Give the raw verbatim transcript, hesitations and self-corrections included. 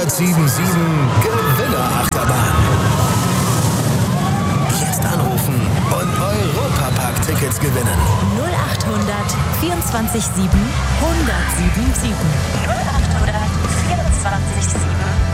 hundertundsiebenundsiebzig Gewinnerachterbahn. Jetzt anrufen und Europapark-Tickets gewinnen. null achthundert vierundzwanzig sieben hundertsiebenundsiebzig. null achthundert vierundzwanzig sieben